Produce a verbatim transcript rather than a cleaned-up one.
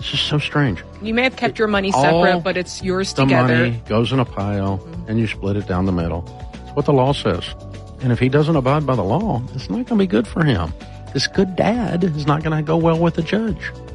It's just so strange. You may have kept your money separate, All but it's yours the together. money goes in a pile, mm-hmm. and you split it down the middle. That's what the law says. And if he doesn't abide by the law, it's not going to be good for him. This good dad is not going to go well with the judge.